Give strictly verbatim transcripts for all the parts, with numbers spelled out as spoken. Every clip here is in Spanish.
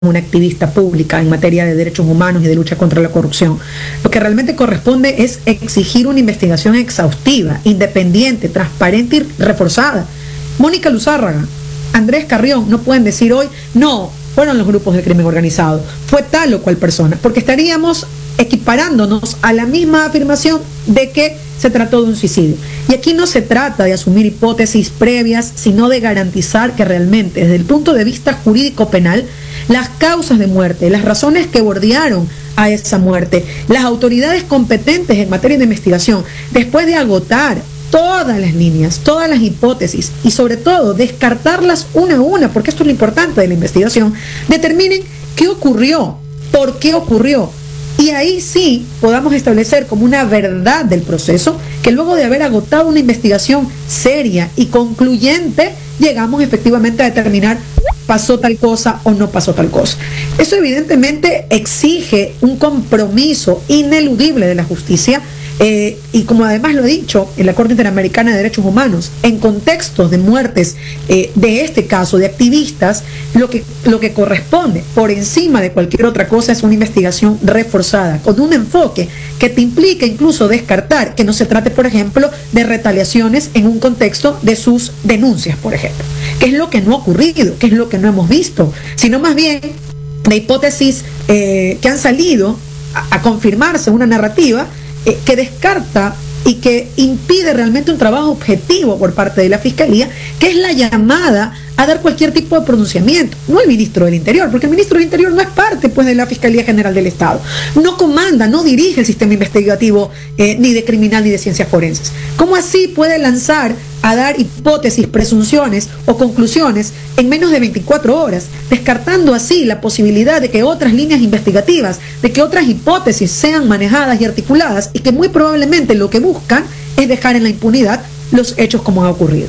una activista pública en materia de derechos humanos y de lucha contra la corrupción. Lo que realmente corresponde es exigir una investigación exhaustiva, independiente, transparente y reforzada. Mónica Luzárraga, Andrés Carrión no pueden decir hoy, no, fueron los grupos de crimen organizado, fue tal o cual persona, porque estaríamos equiparándonos a la misma afirmación de que se trató de un suicidio. Y aquí no se trata de asumir hipótesis previas, sino de garantizar que realmente, desde el punto de vista jurídico penal, las causas de muerte, las razones que bordearon a esa muerte, las autoridades competentes en materia de investigación, después de agotar todas las líneas, todas las hipótesis y sobre todo descartarlas una a una, porque esto es lo importante de la investigación, determinen qué ocurrió, por qué ocurrió. Y ahí sí podamos establecer como una verdad del proceso que luego de haber agotado una investigación seria y concluyente, llegamos efectivamente a determinar pasó tal cosa o no pasó tal cosa. Eso evidentemente exige un compromiso ineludible de la justicia, eh, y como además lo he dicho en la Corte Interamericana de Derechos Humanos, en contextos de muertes eh, de este caso, de activistas, lo que, lo que corresponde por encima de cualquier otra cosa es una investigación reforzada, con un enfoque que te implica incluso descartar que no se trate, por ejemplo, de retaliaciones en un contexto de sus denuncias, por ejemplo, que es lo que no ha ocurrido, que es lo que no hemos visto, sino más bien de hipótesis eh, que han salido a, a confirmarse una narrativa eh, que descarta y que impide realmente un trabajo objetivo por parte de la Fiscalía, que es la llamada a dar cualquier tipo de pronunciamiento, no el ministro del Interior, porque el ministro del Interior no es parte pues de la Fiscalía General del Estado, no comanda, no dirige el sistema investigativo eh, ni de criminal ni de ciencias forenses. ¿Cómo así puede lanzar a dar hipótesis, presunciones o conclusiones en menos de veinticuatro horas, descartando así la posibilidad de que otras líneas investigativas, de que otras hipótesis sean manejadas y articuladas y que muy probablemente lo que buscan es dejar en la impunidad los hechos como ha ocurrido?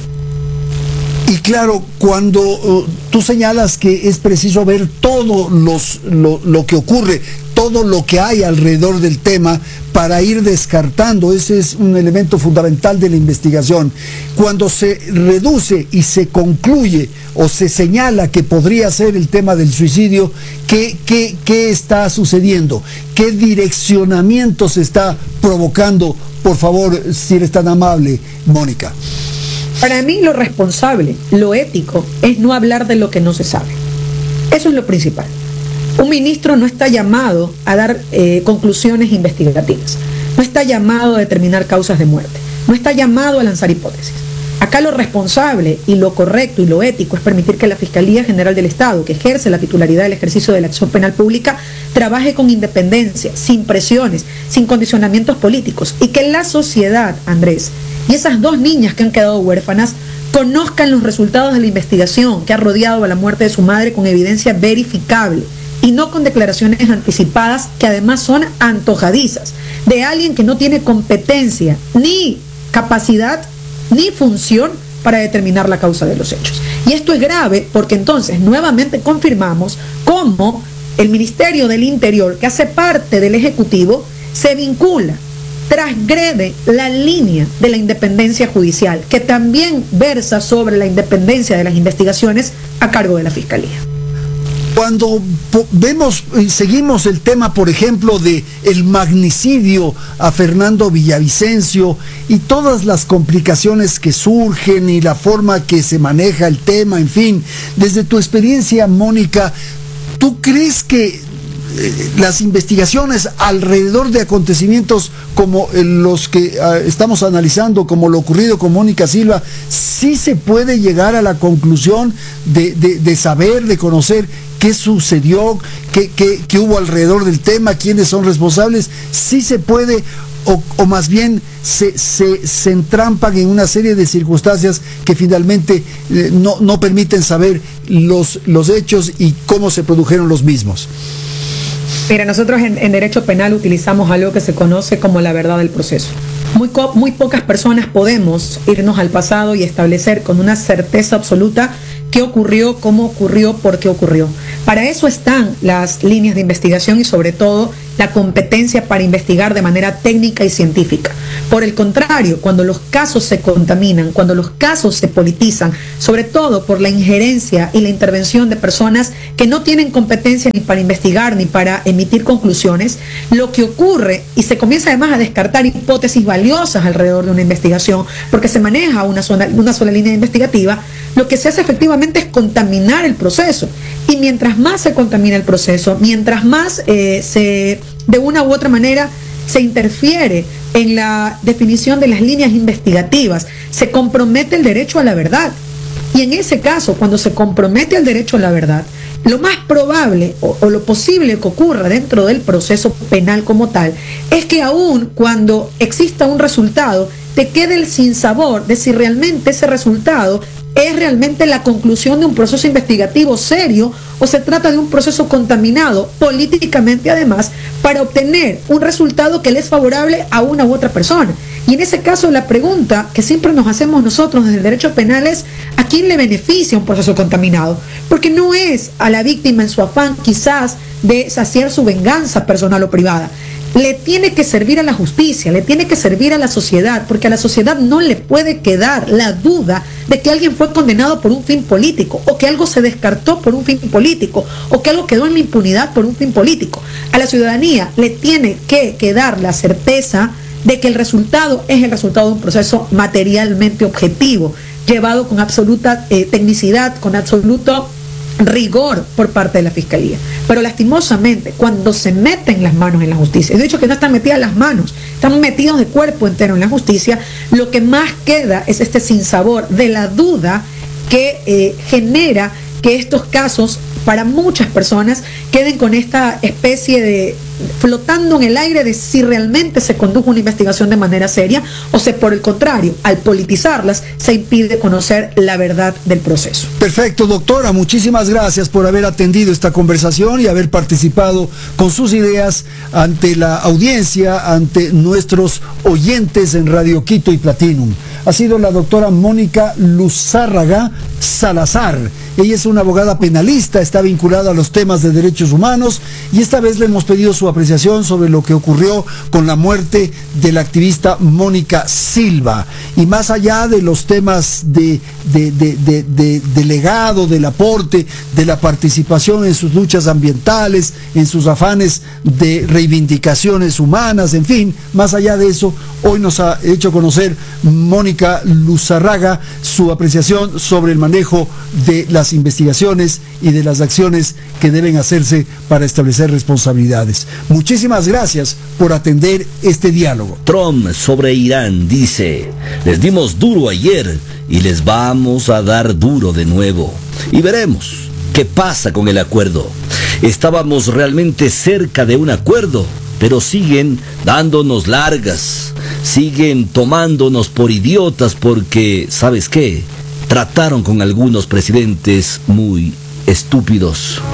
Y claro, cuando uh, tú señalas que es preciso ver todo los, lo, lo que ocurre, todo lo que hay alrededor del tema para ir descartando, ese es un elemento fundamental de la investigación. Cuando se reduce y se concluye o se señala que podría ser el tema del suicidio, ¿qué, qué, qué está sucediendo? ¿Qué direccionamiento se está provocando? Por favor, si eres tan amable, Mónica. Para mí lo responsable, lo ético, es no hablar de lo que no se sabe. Eso es lo principal. Un ministro no está llamado a dar eh, conclusiones investigativas, no está llamado a determinar causas de muerte, no está llamado a lanzar hipótesis. Acá lo responsable y lo correcto y lo ético es permitir que la Fiscalía General del Estado, que ejerce la titularidad del ejercicio de la acción penal pública, trabaje con independencia, sin presiones, sin condicionamientos políticos, y que la sociedad, Andrés, y esas dos niñas que han quedado huérfanas conozcan los resultados de la investigación que ha rodeado a la muerte de su madre con evidencia verificable y no con declaraciones anticipadas que además son antojadizas de alguien que no tiene competencia, ni capacidad, ni función para determinar la causa de los hechos. Y esto es grave porque entonces nuevamente confirmamos cómo el Ministerio del Interior, que hace parte del Ejecutivo, se vincula, transgrede la línea de la independencia judicial, que también versa sobre la independencia de las investigaciones a cargo de la Fiscalía. Cuando vemos y seguimos el tema, por ejemplo, de el magnicidio a Fernando Villavicencio y todas las complicaciones que surgen y la forma que se maneja el tema, en fin, desde tu experiencia, Mónica, ¿tú crees que las investigaciones alrededor de acontecimientos como los que uh, estamos analizando, como lo ocurrido con Mónica Silva, sí se puede llegar a la conclusión de, de, de saber, de conocer qué sucedió, qué, qué, qué hubo alrededor del tema, quiénes son responsables? ¿Sí se puede o, o más bien se, se, se entrampan en una serie de circunstancias que finalmente eh, no, no permiten saber los, los hechos y cómo se produjeron los mismos? Mira, nosotros en, en derecho penal utilizamos algo que se conoce como la verdad del proceso. Muy, muy pocas personas podemos irnos al pasado y establecer con una certeza absoluta qué ocurrió, cómo ocurrió, por qué ocurrió. Para eso están las líneas de investigación y sobre todo la competencia para investigar de manera técnica y científica. Por el contrario, cuando los casos se contaminan, cuando los casos se politizan, sobre todo por la injerencia y la intervención de personas que no tienen competencia ni para investigar ni para emitir conclusiones, lo que ocurre, y se comienza además a descartar hipótesis valiosas alrededor de una investigación, porque se maneja una sola, una sola línea investigativa, lo que se hace efectivamente es contaminar el proceso. Y mientras más se contamina el proceso, mientras más eh, se, de una u otra manera, se interfiere en la definición de las líneas investigativas, se compromete el derecho a la verdad. Y en ese caso, cuando se compromete el derecho a la verdad, lo más probable o, o lo posible que ocurra dentro del proceso penal como tal, es que aún cuando exista un resultado, te quede el sinsabor de si realmente ese resultado es realmente la conclusión de un proceso investigativo serio o se trata de un proceso contaminado políticamente además para obtener un resultado que le es favorable a una u otra persona. Y en ese caso la pregunta que siempre nos hacemos nosotros desde el derecho penal es ¿a quién le beneficia un proceso contaminado? Porque no es a la víctima en su afán quizás de saciar su venganza personal o privada. Le tiene que servir a la justicia, le tiene que servir a la sociedad, porque a la sociedad no le puede quedar la duda de que alguien fue condenado por un fin político, o que algo se descartó por un fin político, o que algo quedó en la impunidad por un fin político. A la ciudadanía le tiene que quedar la certeza de que el resultado es el resultado de un proceso materialmente objetivo, llevado con absoluta eh, tecnicidad, con absoluto rigor por parte de la Fiscalía. Pero lastimosamente, cuando se meten las manos en la justicia, de hecho que no están metidas las manos, están metidos de cuerpo entero en la justicia, lo que más queda es este sinsabor de la duda que eh, genera que estos casos, para muchas personas, queden con esta especie de flotando en el aire de si realmente se condujo una investigación de manera seria o si por el contrario, al politizarlas, se impide conocer la verdad del proceso. Perfecto, doctora, muchísimas gracias por haber atendido esta conversación y haber participado con sus ideas ante la audiencia, ante nuestros oyentes en Radio Quito y Platinum. Ha sido la doctora Mónica Luzárraga Salazar. Ella es una abogada penalista, está vinculada a los temas de derechos humanos y esta vez le hemos pedido su apreciación sobre lo que ocurrió con la muerte de la activista Mónica Silva. Y más allá de los temas de, de, de, de, de, de legado, del aporte, de la participación en sus luchas ambientales, en sus afanes de reivindicaciones humanas, en fin, más allá de eso, hoy nos ha hecho conocer Mónica Luzárraga su apreciación sobre el manejo de las investigaciones y de las acciones que deben hacerse para establecer responsabilidades. Muchísimas gracias por atender este diálogo. Trump sobre Irán dice: les dimos duro ayer y les vamos a dar duro de nuevo. Y veremos qué pasa con el acuerdo. Estábamos realmente cerca de un acuerdo, pero siguen dándonos largas, siguen tomándonos por idiotas porque, ¿sabes qué? Trataron con algunos presidentes muy estúpidos.